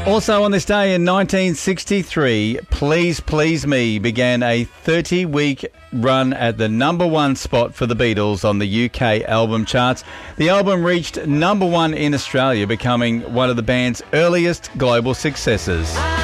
Also on this day in 1963, Please Please Me began a 30-week run at the number one spot for the Beatles on the UK album charts. The album reached number one in Australia, becoming one of the band's earliest global successes.